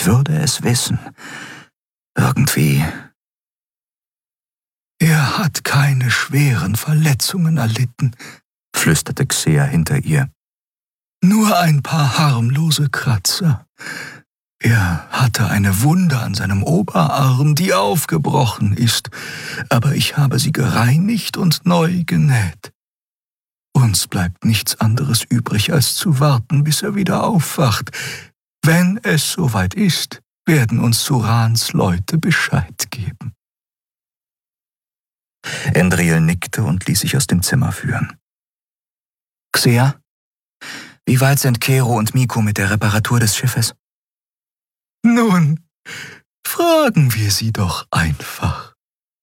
Ich würde es wissen. Irgendwie. Er hat keine schweren Verletzungen erlitten, flüsterte Xea hinter ihr. Nur ein paar harmlose Kratzer. Er hatte eine Wunde an seinem Oberarm, die aufgebrochen ist, aber ich habe sie gereinigt und neu genäht. Uns bleibt nichts anderes übrig, als zu warten, bis er wieder aufwacht. Wenn es soweit ist, werden uns Surans Leute Bescheid geben. Endriel nickte und ließ sich aus dem Zimmer führen. Xea, wie weit sind Kero und Miko mit der Reparatur des Schiffes? Nun, fragen wir sie doch einfach.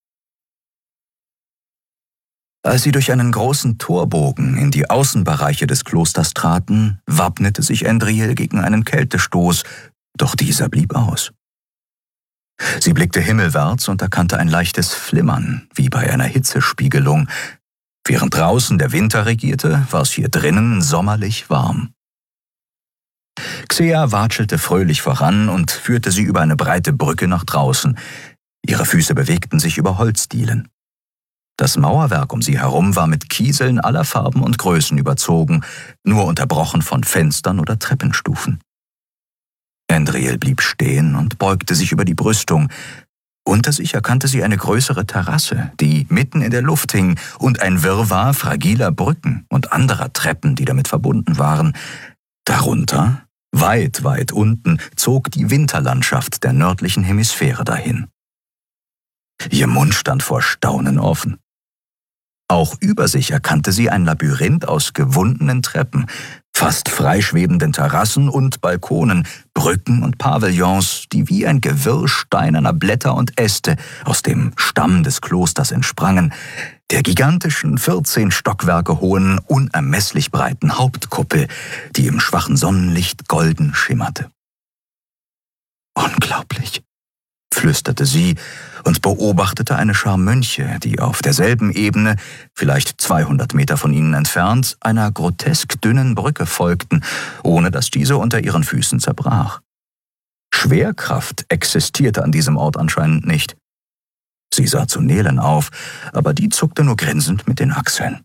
Als sie durch einen großen Torbogen in die Außenbereiche des Klosters traten, wappnete sich Endriel gegen einen Kältestoß, doch dieser blieb aus. Sie blickte himmelwärts und erkannte ein leichtes Flimmern, wie bei einer Hitzespiegelung. Während draußen der Winter regierte, war es hier drinnen sommerlich warm. Xea watschelte fröhlich voran und führte sie über eine breite Brücke nach draußen. Ihre Füße bewegten sich über Holzdielen. Das Mauerwerk um sie herum war mit Kieseln aller Farben und Größen überzogen, nur unterbrochen von Fenstern oder Treppenstufen. Endriel blieb stehen und beugte sich über die Brüstung. Unter sich erkannte sie eine größere Terrasse, die mitten in der Luft hing, und ein Wirrwarr fragiler Brücken und anderer Treppen, die damit verbunden waren. Darunter, weit, weit unten, zog die Winterlandschaft der nördlichen Hemisphäre dahin. Ihr Mund stand vor Staunen offen. Auch über sich erkannte sie ein Labyrinth aus gewundenen Treppen, fast freischwebenden Terrassen und Balkonen, Brücken und Pavillons, die wie ein Gewirr steinerner Blätter und Äste aus dem Stamm des Klosters entsprangen, der gigantischen 14 Stockwerke hohen, unermesslich breiten Hauptkuppel, die im schwachen Sonnenlicht golden schimmerte. Unglaublich, flüsterte sie und beobachtete eine Schar Mönche, die auf derselben Ebene, vielleicht 200 Meter von ihnen entfernt, einer grotesk dünnen Brücke folgten, ohne dass diese unter ihren Füßen zerbrach. Schwerkraft existierte an diesem Ort anscheinend nicht. Sie sah zu Nelen auf, aber die zuckte nur grinsend mit den Achseln.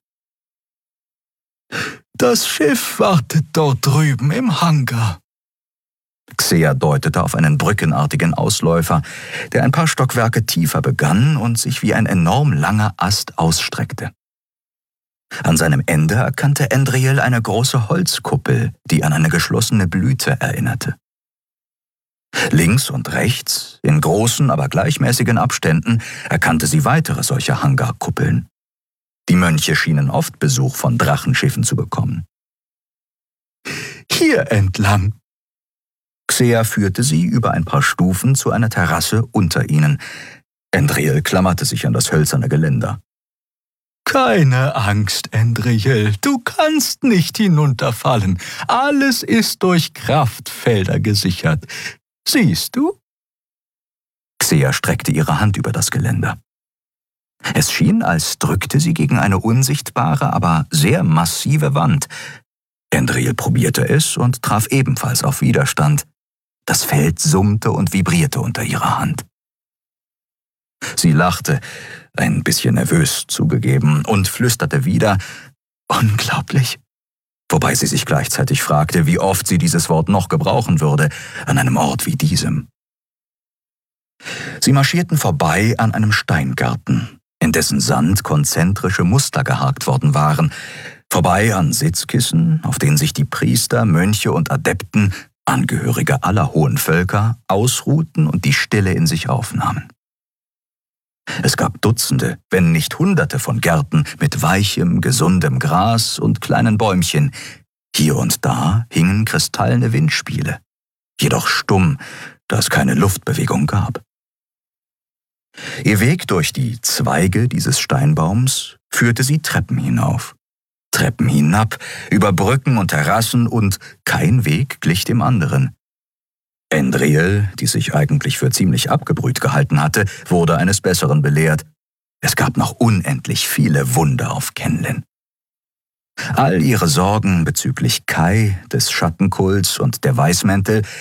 Das Schiff wartet dort drüben im Hangar. Xea deutete auf einen brückenartigen Ausläufer, der ein paar Stockwerke tiefer begann und sich wie ein enorm langer Ast ausstreckte. An seinem Ende erkannte Endriel eine große Holzkuppel, die an eine geschlossene Blüte erinnerte. Links und rechts, in großen, aber gleichmäßigen Abständen, erkannte sie weitere solche Hangarkuppeln. Die Mönche schienen oft Besuch von Drachenschiffen zu bekommen. Hier entlang. Xea führte sie über ein paar Stufen zu einer Terrasse unter ihnen. Endriel klammerte sich an das hölzerne Geländer. Keine Angst, Endriel, du kannst nicht hinunterfallen. Alles ist durch Kraftfelder gesichert. Siehst du? Xea streckte ihre Hand über das Geländer. Es schien, als drückte sie gegen eine unsichtbare, aber sehr massive Wand. Endriel probierte es und traf ebenfalls auf Widerstand. Das Feld summte und vibrierte unter ihrer Hand. Sie lachte, ein bisschen nervös zugegeben, und flüsterte wieder, »Unglaublich«, wobei sie sich gleichzeitig fragte, wie oft sie dieses Wort noch gebrauchen würde, an einem Ort wie diesem. Sie marschierten vorbei an einem Steingarten, in dessen Sand konzentrische Muster gehakt worden waren, vorbei an Sitzkissen, auf denen sich die Priester, Mönche und Adepten, Angehörige aller hohen Völker, ausruhten und die Stille in sich aufnahmen. Es gab Dutzende, wenn nicht Hunderte von Gärten mit weichem, gesundem Gras und kleinen Bäumchen. Hier und da hingen kristallene Windspiele, jedoch stumm, da es keine Luftbewegung gab. Ihr Weg durch die Zweige dieses Steinbaums führte sie Treppen hinauf, Treppen hinab, über Brücken und Terrassen, und kein Weg glich dem anderen. Endriel, die sich eigentlich für ziemlich abgebrüht gehalten hatte, wurde eines Besseren belehrt. Es gab noch unendlich viele Wunder auf Kenlin. All ihre Sorgen bezüglich Kai, des Schattenkults und der Weißmäntel